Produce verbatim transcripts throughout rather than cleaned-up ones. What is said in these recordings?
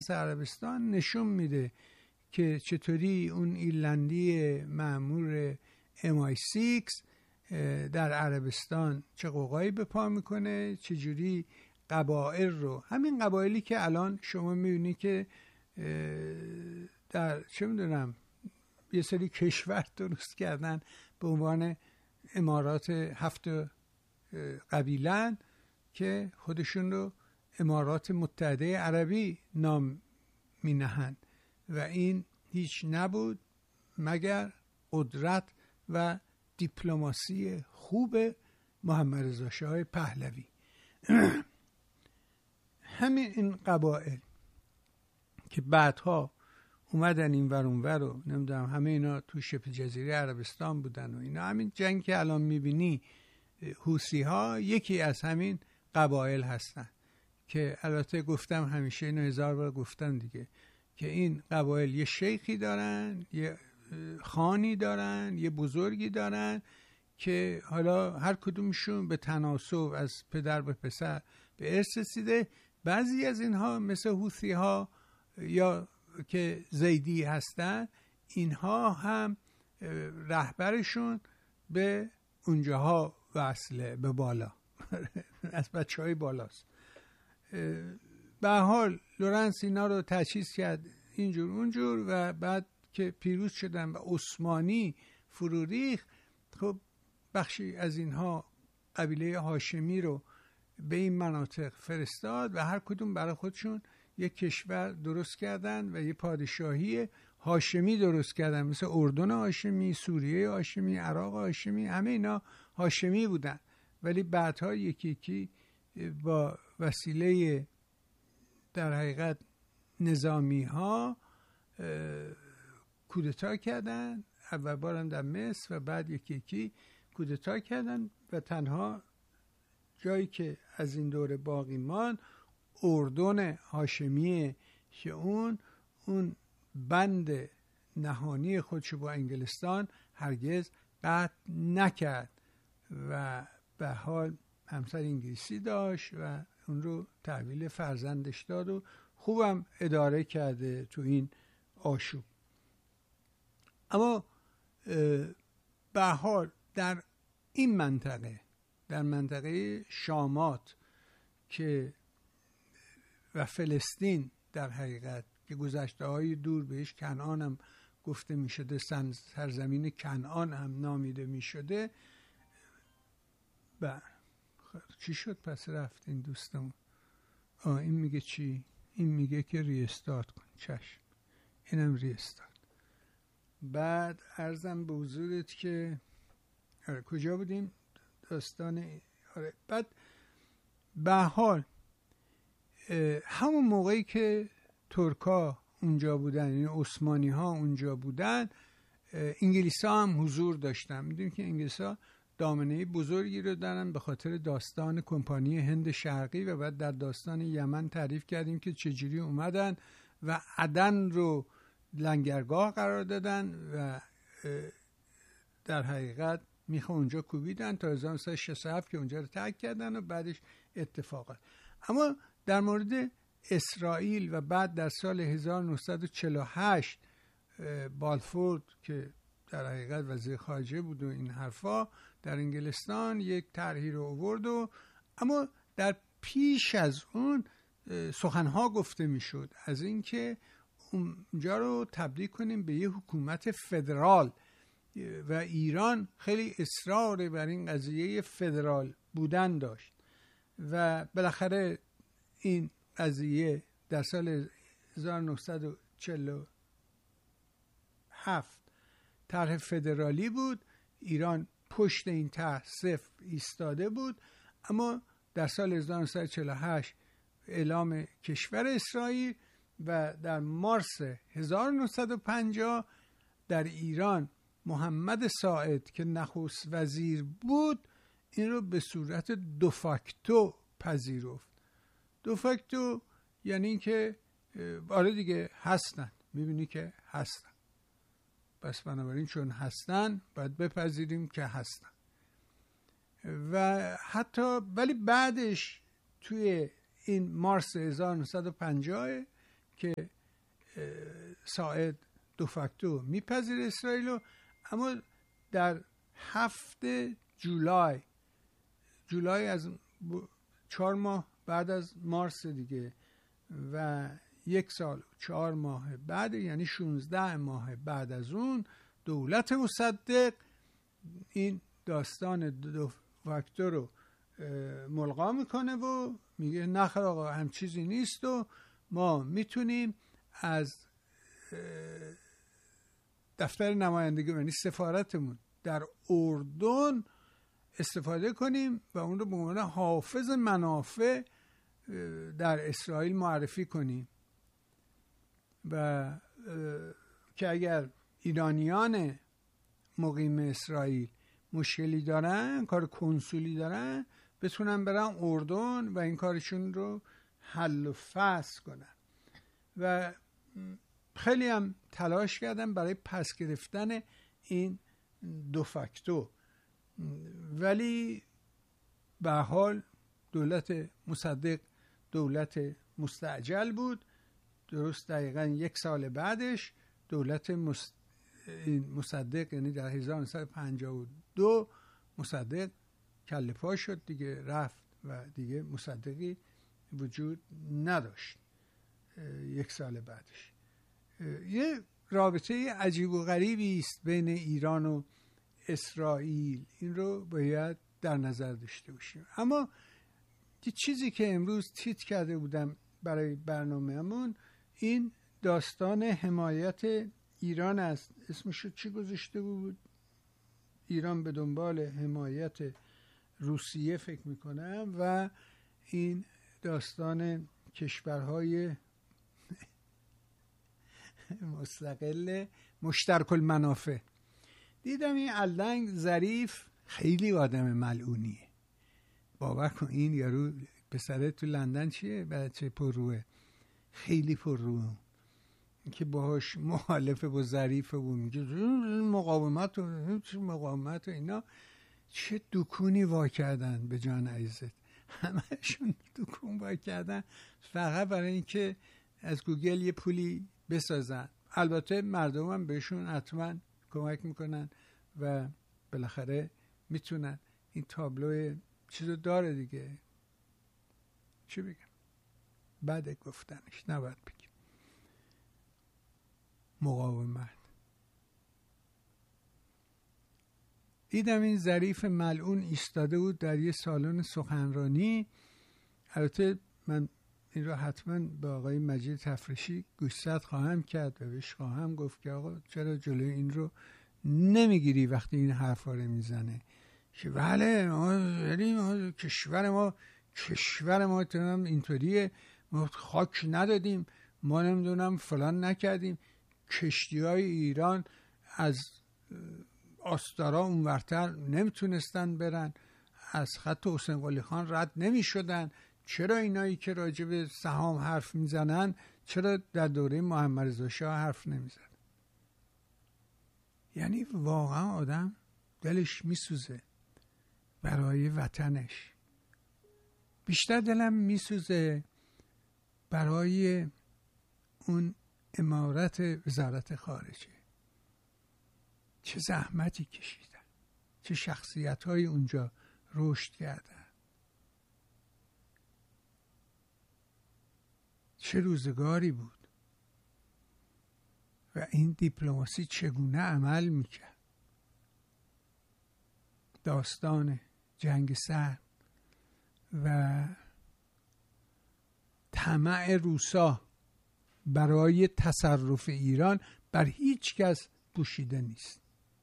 پرنس عربستان نشون میده که چطوری اون ایرلندی مأمور ام آی سیکس در عربستان چه قوقایی به پا میکنه، چجوری قبایل رو، همین قبایلی که الان شما میبینی که در چه میدونم یه سری کشور درست کردن به عنوان امارات هفت قبیله‌اند که خودشون رو امارات متحده عربی نام می نهند و این هیچ نبود مگر قدرت و دیپلماسی خوب محمد رضا شاه پهلوی. همین این قبایل که بعدها اومدن این ور اون ور رو نمیدونم همه اینا تو شبه جزیره عربستان بودن و اینا، همین جنگ که الان میبینی حوثی ها یکی از همین قبایل هستن که البته گفتم همیشه اینو هزار بار گفتم دیگه که این قبایل یه شیخی دارن، یه خانی دارن، یه بزرگی دارن که حالا هر کدومشون به تناسب از پدر به پسر به ارث رسیده. بعضی از اینها مثل حوثی ها یا که زیدی هستن، اینها هم رهبرشون به اونجاها وصله، به بالا از بچه های بالاست. به حال لورنس اینا رو تجهیز کرد اینجور اونجور و بعد که پیروز شدن و عثمانی فرو ریخت، خب بخشی از اینها قبیله هاشمی رو به این مناطق فرستاد و هر کدوم برای خودشون یک کشور درست کردن و یه پادشاهی هاشمی درست کردن، مثل اردن هاشمی، سوریه هاشمی، عراق هاشمی، همه اینا هاشمی بودن. ولی بعدها یکی یکی با وسیله در حقیقت نظامی ها کودتا کردن، اول بارم در مصر و بعد یکی یکی کودتا کردن و تنها جایی که از این دوره باقی ماند اردن هاشمیه که اون اون بند نهانی خودشو با انگلستان هرگز قطع نکرد و به حال همسر انگلیسی داشت و اون رو تحویل فرزندش داد و خوبم اداره کرده تو این آشوب. اما به حال در این منطقه، در منطقه شامات که و فلسطین در حقیقت که گذشته های دور بهش کنعان هم گفته می شده، سرزمین کنعان هم نامیده می شده. بله چی شد پس رفت این دوستمون؟ آه این میگه چی؟ این میگه که ریستارت کن. چشم، اینم ریستارت. بعد عرضم به حضورت که آره کجا بودیم؟ داستان آره. بعد به حال همون موقعی که ترکا اونجا بودن، یعنی عثمانی ها اونجا بودن، انگلیس ها هم حضور داشتن. میدونیم که انگلیس ها دامنه بزرگی رو دارن به خاطر داستان کمپانی هند شرقی و بعد در داستان یمن تعریف کردیم که چجوری اومدن و عدن رو لنگرگاه قرار دادن و در حقیقت میخوا اونجا کوبیدن تا هزار و نهصد و شصت و هفت که اونجا رو ترک کردن و بعدش اتفاقات. اما در مورد اسرائیل و بعد در سال هزار و نهصد و چهل و هشت بالفورد که در حقیقت وزیر خارجه بود و این حرفا در انگلستان یک طرحی رو آورد و اما در پیش از اون سخنها گفته میشد از اینکه اونجا رو تبدیل کنیم به یه حکومت فدرال و ایران خیلی اصرار بر این قضیه فدرال بودن داشت و بالاخره این قضیه در سال هزار و نهصد و چهل و هفت طرح فدرالی بود. ایران پشت این طرح صفر ایستاده بود، اما در سال هزار و نهصد و چهل و هشت اعلام کشور اسرائیل و در مارس هزار و نهصد و پنجاه در ایران محمد ساعد که نخست وزیر بود این رو به صورت دوفاکتو پذیرفت. دوفاکتو یعنی این که آره دیگه هستن، میبینی که هستن، پس بنابراین چون هستن باید بپذیریم که هستن. و حتی ولی بعدش توی این مارس هزار و نهصد و پنجاه که ساعد دو فاکتو میپذیر اسرائیل، اما در هفته جولای جولای از چهار ماه بعد از مارس دیگه و یک سال چهار ماه بعد، یعنی شونزده ماه بعد از اون، دولت مصدق این داستان دو فاکتور رو ملغا میکنه و میگه نخیر آقا هم چیزی نیست و ما میتونیم از دفتر نمایندگی یعنی سفارتمون در اردن استفاده کنیم و اون رو به عنوان حافظ منافع در اسرائیل معرفی کنیم و که اگر ایرانیان مقیم اسرائیل مشکلی دارن، کار کنسولی دارن، بتونن برن اردن و این کارشون رو حل و فصل کنن. و خیلی هم تلاش کردن برای پس گرفتن این دو فاکتو، ولی به حال دولت مصدق دولت مستعجل بود. درست دقیقا یک سال بعدش دولت مصدق یعنی در هزار و نهصد و پنجاه و دو مصدق کله پا شد دیگه، رفت و دیگه مصدقی وجود نداشت. یک سال بعدش یه رابطه عجیب و غریبی است بین ایران و اسرائیل، این رو باید در نظر داشته باشیم. اما یه چیزی که امروز تیتر کرده بودم برای برنامه‌مون این داستان حمایت ایران است. اسمشو چی گذاشته بود؟ ایران به دنبال حمایت روسیه فکر میکنم، و این داستان کشورهای مستقل مشترک المنافع. دیدم این علنگ ظریف خیلی آدم ملعونیه، باور کن. این یارو پسره تو لندن چیه؟ بچه پرروه، خیلی پرروه، که باهاش مخالفه با ظریفه و میگه مقاومت و مقاومت و اینا. چه دکونی وا کردن به جان عزیزت، همهشون دکون وا کردن فقط برای اینکه از گوگل یه پولی بسازن. البته مردم هم بهشون حتما کمک میکنن و بالاخره میتونن. این تابلو چیزو داره دیگه، چی بگم، بعد گفتنش نباید بگیم. مقاومت. دیدم این ظریف ملعون ایستاده بود در یه سالن سخنرانی. البته من این رو حتما به آقای مجید تفریشی گوشزد خواهم کرد و بهش خواهم گفت که آقا چرا جلوی این رو نمیگیری وقتی این حرفا رو میزنه که بله ما یعنی ما کشور ما کشور ما اینطوریه، ما خاک ندادیم، ما نمیدونم فلان نکردیم، کشتی های ایران از آستارا اونورتر نمیتونستن برن، از خط حسین قلی خان رد نمی شدن. چرا اینایی که راجع به سهام حرف میزنن چرا در دوره محمد رضا شاه حرف نمیزنن؟ یعنی واقعا آدم دلش میسوزه برای وطنش. بیشتر دلم میسوزه برای اون امارت وزارت خارجه. چه زحمتی کشیدن، چه شخصیت های اونجا رشد کردن، چه روزگاری بود و این دیپلماسی چگونه عمل میکرد. داستان جنگ سرد و طمع روسا برای تصرف ایران بر هیچ کس پوشیده نیست.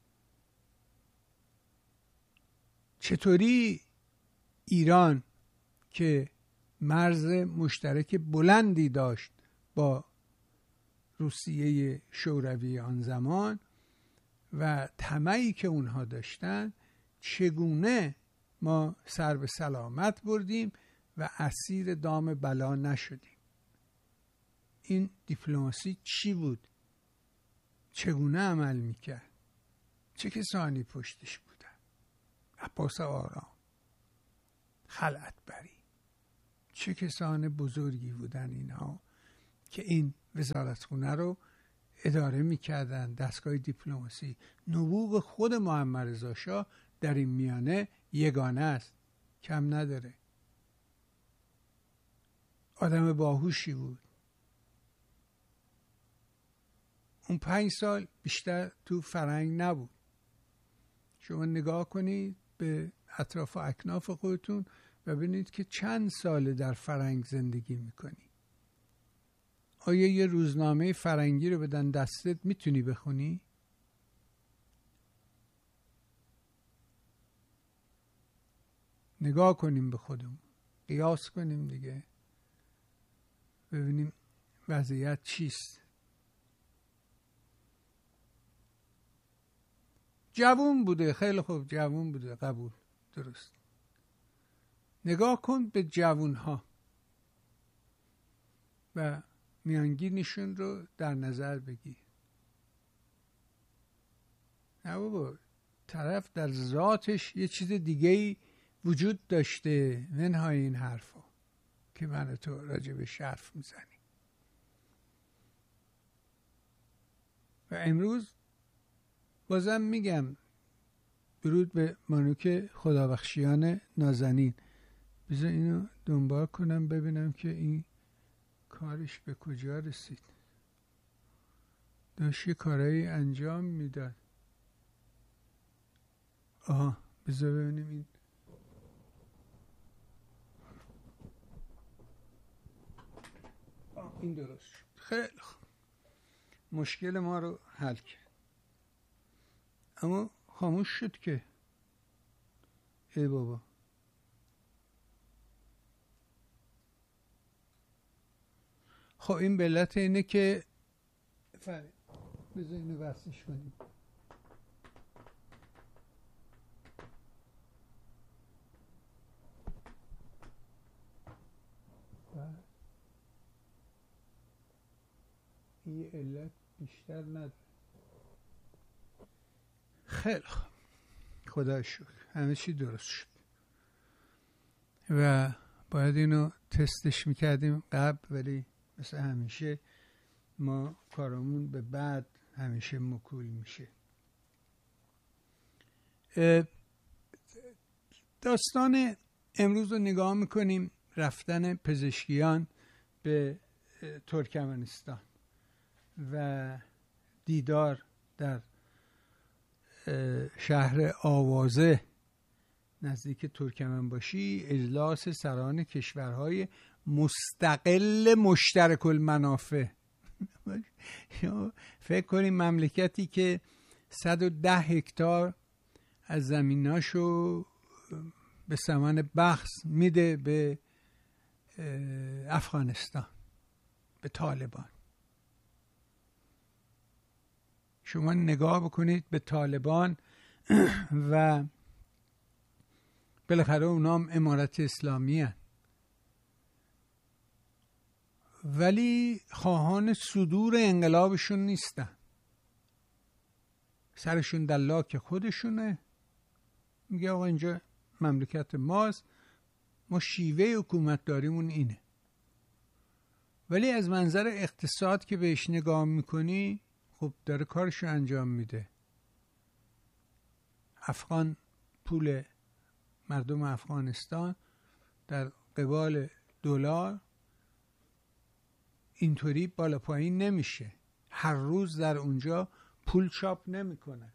چطوری ایران که مرز مشترک بلندی داشت با روسیه شوروی آن زمان و طمعی که اونها داشتن، چگونه ما سر به سلامت بردیم و اسیر دام بلا نشدیم. این دیپلماسی چی بود؟ چگونه عمل میکرد؟ چه کسانی پشتش بودن؟ عباس آرام، خلعت بری، چه کسان بزرگی بودن اینها که این وزارتخونه رو اداره میکردن، دستگاه دیپلماسی. نبوغ خود محمد رضا شاه در این میانه یگانه است، کم نداره. آدم باهوشی بود. اون پنج سال بیشتر تو فرنگ نبود. شما نگاه کنید به اطراف و اکناف خودتون و ببینید که چند سال در فرنگ زندگی میکنی. آیا یه روزنامه فرنگی رو بدن دستت میتونی بخونی؟ نگاه کنیم به خودمون، قیاس کنیم دیگه، ببینیم وضعیت چیست. جوون بوده، خیلی خوب، جوون بوده، قبول، درست. نگاه کن به جوون ها و میانگینشون رو در نظر بگیر. نه بابا، طرف در ذاتش یه چیز دیگه‌ای وجود داشته منهای این حرفا که من تو راجع به حرف میزنی. و امروز بازم میگم درود به مانوک خدابخشیان نازنین. بذار اینو دنبال کنم ببینم که این کارش به کجا رسید. داشت یه کارایی انجام میداد. آها، بذار ببینیم این آه این درست شد. خیلی خوب، مشکل ما رو حل کرد. اما خاموش شد که ای بابا. خب این به علت اینه که فرید بذار اینو بحثش کنیم. این علت بیشتر نداره. خیلی خوب، خدا شکر همه چی درست شد و باید اینو تستش میکردیم قبل، ولی مثل همیشه ما کارمون به بعد همیشه مکول میشه. داستان امروز رو نگاه میکنیم، رفتن پزشکیان به ترکمنستان و دیدار در شهر آوازه نزدیک ترکمنباشی، اجلاس سران کشورهای مستقل مشترک المنافع. فکر کنیم مملکتی که صد و ده هکتار از زمیناشو به ثمن بخس میده به افغانستان، به طالبان. شما نگاه بکنید به طالبان و بالاخره اونا هم امارت اسلامی هست، ولی خواهان صدور انقلابشون نیستن. سرشون در لاک خودشونه. میگه آقا اینجا مملکت ماست، ما شیوه حکومت داریمون اینه. ولی از منظر اقتصاد که بهش نگاه میکنی، خب داره کارشو انجام میده. افغان پول مردم افغانستان در قبال دلار اینطوری بالا پایین نمیشه. هر روز در اونجا پول چاپ نمیکنن.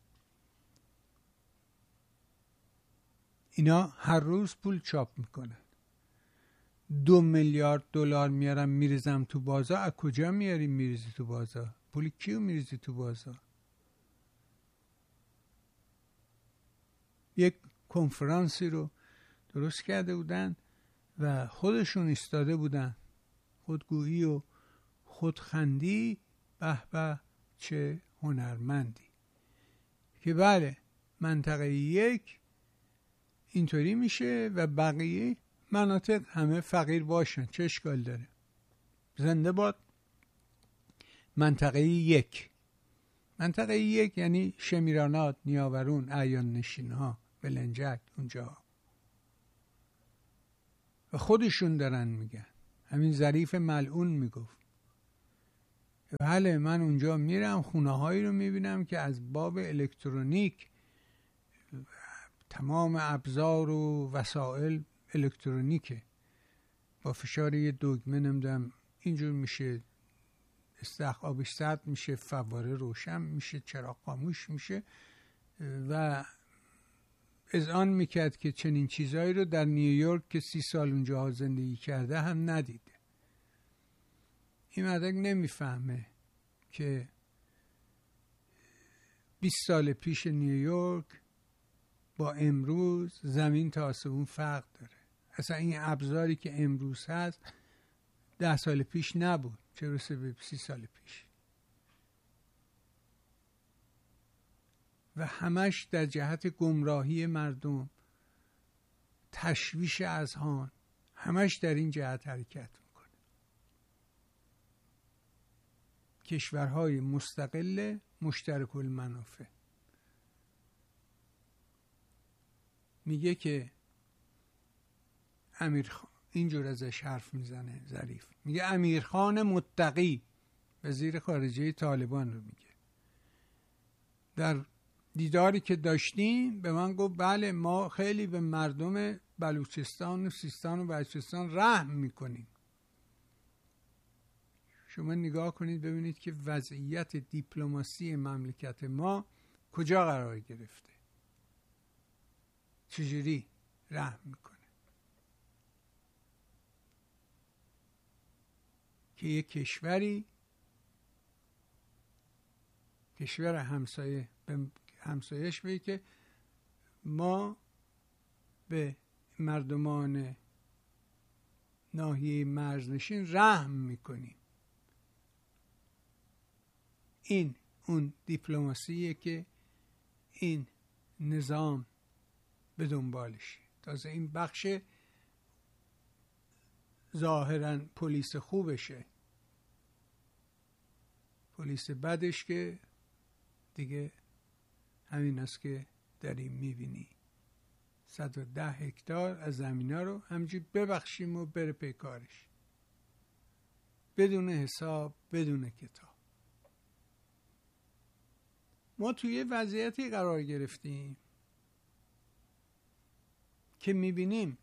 اینا هر روز پول چاپ میکنن. دو میلیارد دلار میارم میریزم تو بازار. از کجا میاری میریزی تو بازار؟ پول کیو میریزی تو بازار؟ یک کنفرانسی رو درست کرده بودن و خودشون ایستاده بودن، خودگویی و خودخندی، به به چه هنرمندی، که بله منطقه یک اینطوری میشه و بقیه مناطق همه فقیر باشن، چه اشکال داره؟ زنده باد منطقه یک. منطقه یک یعنی شمیرانات، نیاورون، اعیان نشین ها، بلنجک، اونجا. و خودشون دارن میگن. همین ظریف ملعون میگفت بله من اونجا میرم، خونه هایی رو میبینم که از باب الکترونیک، تمام ابزار و وسایل الکترونیکه، با فشار یه دکمه نمیدونم اینجور میشه، استخ آبش سرد میشه، فواره روشن میشه، چراغ خاموش میشه. و اذعان میکرد که چنین چیزایی رو در نیویورک که سی سال اونجا زندگی کرده هم ندیده. این مدرک نمیفهمه که بیست سال پیش نیویورک با امروز زمین تا آسمون فرق داره. اصلا این ابزاری که امروز هست ده سال پیش نبود، چه برسه به سی سال پیش. و همش در جهت گمراهی مردم، تشویش اذهان، همش در این جهت حرکت میکنه. کشورهای مستقل مشترک المنافع. میگه که امیرخان، اینجور ازش حرف میزنه ظریف، میگه امیرخان متقی، وزیر خارجه طالبان رو میگه، در دیداری که داشتیم به من گفت بله ما خیلی به مردم بلوچستان و سیستان و بلوچستان رحم میکنیم. شما نگاه کنید ببینید که وضعیت دیپلماسی مملکت ما کجا قرار گرفته، چجوری رحم میکنه که یک کشوری، کشور همسایه به همسایش بگه که ما به مردمان ناحیه مرزنشین رحم میکنیم. این اون دیپلماسیه که این نظام به دنبالشه. تازه این بخش ظاهراً پلیس خوبشه، پلیس بدش که دیگه همین است که داریم میبینی. صد و ده هکتار از زمینا رو همجوری ببخشیم و بره پی کارش، بدون حساب بدون کتاب. ما توی وضعیتی قرار گرفتیم که میبینیم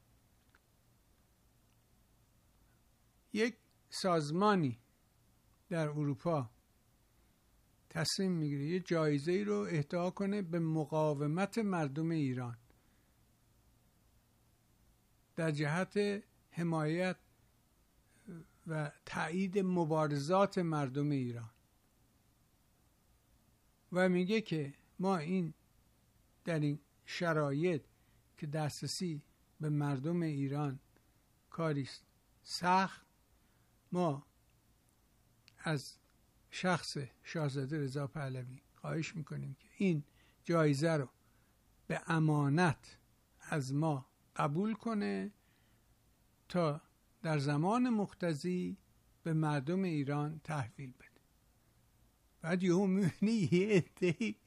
یک سازمانی در اروپا تصمیم میگیره یه جایزه ای رو اهدا کنه به مقاومت مردم ایران در جهت حمایت و تایید مبارزات مردم ایران، و میگه که ما این در این شرایط که دسترسی به مردم ایران کاریست سخت، ما از شخص شاهزاده رضا پهلوی خواهش میکنیم که این جایزه رو به امانت از ما قبول کنه تا در زمان مقتضی به مردم ایران تحویل بده. بعد یهو میبینی یه عده‌ای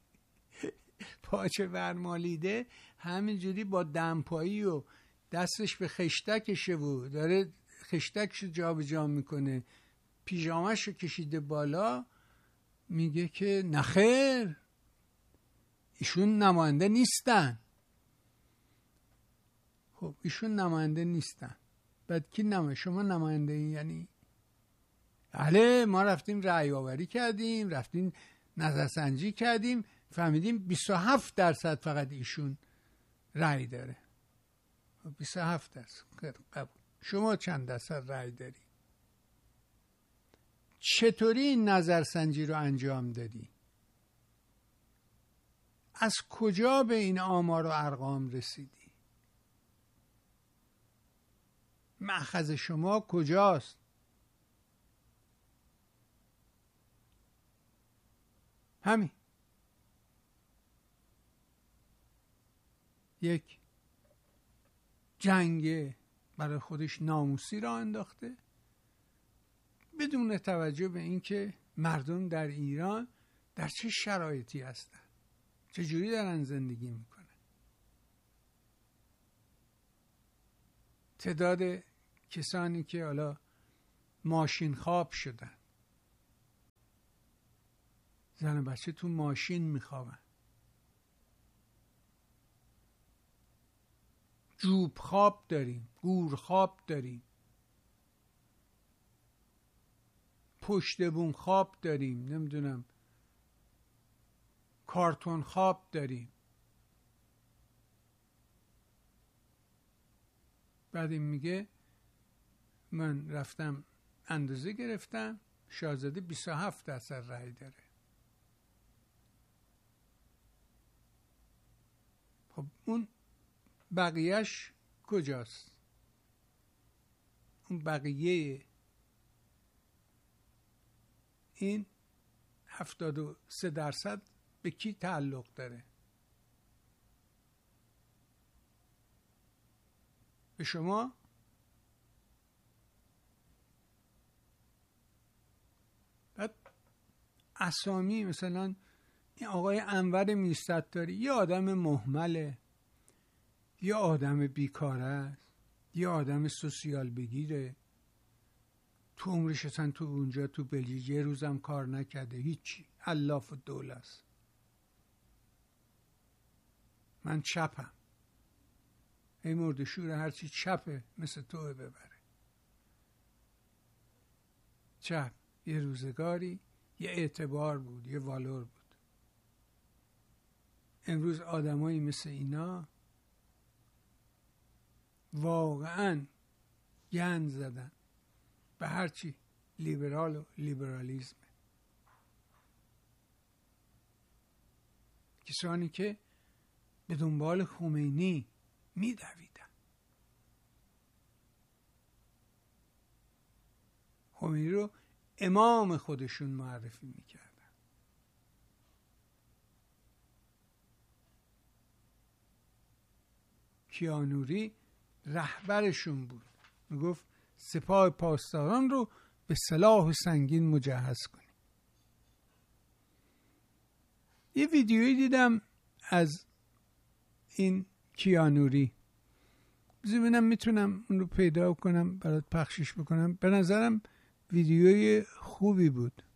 پاچه ورمالیده همینجوری با دمپایی و دستش به خشتکشه و داره خشتکشو جا به جا میکنه، پیژامه‌شو کشیده بالا، میگه که نخیر ایشون نماینده نیستن. خب ایشون نماینده نیستن، بعد کی نماینده؟ شما نماینده این یعنی؟ بله ما رفتیم رأی آوری کردیم، رفتیم نظرسنجی کردیم، فهمیدیم بیست و هفت درصد فقط ایشون رأی داره. بیست و هفت درصد قبول. شما چند درصد رأی داری؟ چطوری این نظرسنجی رو انجام دادی؟ از کجا به این آمار و ارقام رسیدی؟ مأخذ شما کجاست؟ همین یک جنگ برای خودش ناموسی را انداخته بدون توجه به اینکه مردم در ایران در چه شرایطی هستن، چجوری دارن زندگی میکنن. تعداد کسانی که حالا ماشین خواب شدن زن و بچه تو ماشین میخوابن، جوب خواب داریم، گور خواب داریم، پشت بوم خواب داریم، نمیدونم کارتون خواب داریم. بعد این میگه من رفتم اندازه گرفتم، شاهزاده بیست و هفت درصد رأی داره. خب اون بقیهش کجاست؟ اون بقیه این هفتاد و سه درصد به کی تعلق داره؟ به شما؟ بعد اسامی مثلا این آقای انور میرستاری یه آدم مهمله، یه آدم بیکاره است، یه آدم سوسیال بگیره، تو عمرش اصلا تو اونجا تو بلژیک یه روزم کار نکرده، هیچی، الاف الدوله است. من چپم، ای مرد شور هرچی چپه مثل توه ببره. چپ یه روزگاری یه اعتبار بود، یه والور بود. امروز آدمایی مثل اینا واقعا گند زدن به هرچی لیبرال و لیبرالیزم. کسانی که به دنبال خمینی میدویدن. خمینی رو امام خودشون معرفی میکردن. کیانوری رهبرشون بود، میگفت سپاه پاسداران رو به سلاح سنگین مجهز کنیم. یه ویدیویی دیدم از این کیانوری، ببینم میتونم اون رو پیدا کنم برات پخشش بکنم. به نظرم ویدیوی خوبی بود.